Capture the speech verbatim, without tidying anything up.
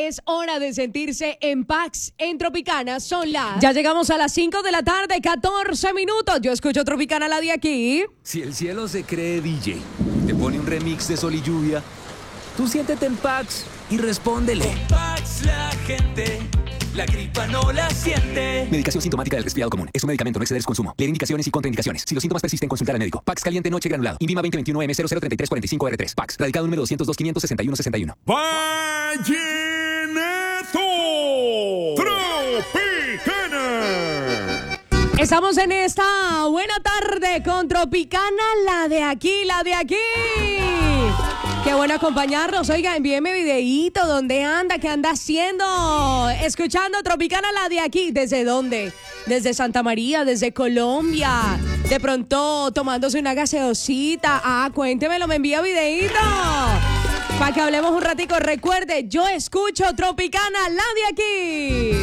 Es hora de sentirse en Pax en Tropicana. Son las... Ya llegamos a las cinco de la tarde, catorce minutos. Yo escucho Tropicana, la de aquí. Si el cielo se cree D J, te pone un remix de Sol y Lluvia, tú siéntete en Pax y respóndele. Con Pax la gente, la gripa no la siente. Medicación sintomática del resfriado común. Es un medicamento, no exceder su consumo. Leer indicaciones y contraindicaciones. Si los síntomas persisten, consultar al médico. Pax caliente noche granulado. Invima veinte veintiuno M cero cero treinta y tres cuarenta y cinco R tres. Pax. Radicado número doscientos dos quinientos sesenta y uno sesenta y uno. Vallenato Tropicana. Estamos en esta buena tarde con Tropicana, la de aquí, la de aquí. Qué bueno acompañarnos. Oiga, envíeme videíto. ¿Dónde anda? ¿Qué anda haciendo? Escuchando Tropicana, la de aquí. ¿Desde dónde? Desde Santa María, desde Colombia. De pronto tomándose una gaseosita. Ah, cuéntemelo, me envía videíto. Para que hablemos un ratico. Recuerde, yo escucho Tropicana, la de aquí.